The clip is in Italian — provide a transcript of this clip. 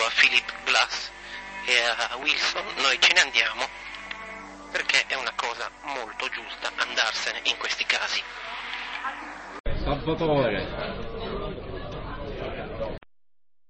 a Philip Glass e a Wilson, noi ce ne andiamo perché è una cosa molto giusta andarsene in questi casi. Salvatore.